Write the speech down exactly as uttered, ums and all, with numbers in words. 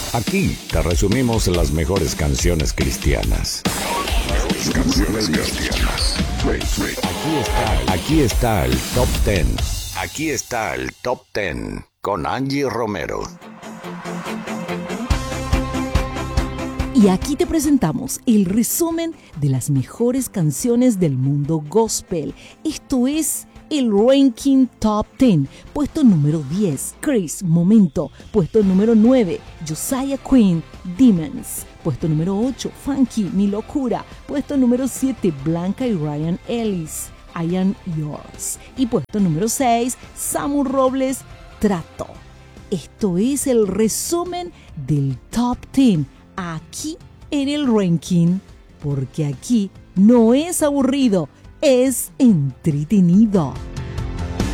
Aquí te resumimos las mejores canciones cristianas. Canciones cristianas. Aquí está, aquí está el Top Ten. Aquí está el Top Ten con Angie Romero. Y aquí te presentamos el resumen de las mejores canciones del mundo gospel. Esto es el Ranking Top diez. Puesto número diez, Chris, Momento. Puesto número nueve, Josiah Quinn, Demons. Puesto número ocho, Funky, Mi Locura. Puesto número siete, Blanca y Ryan Ellis, I Am Yours. Y puesto número seis, Samu Robles, Trato. Esto es el resumen del Top diez aquí en el ranking, porque aquí no es aburrido, es entretenido.